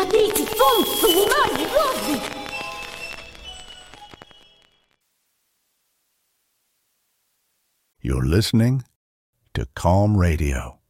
Matrici, fonzo, lunari, rovi! You're listening to Calm Radio.